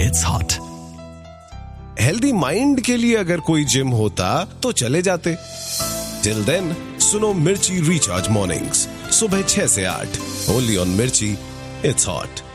It's hot. Healthy mind के लिए अगर कोई जिम होता तो चले जाते. टिल देन सुनो मिर्ची रिचार्ज मॉर्निंग्स सुबह 6 से 8 ओनली ऑन मिर्ची. It's hot.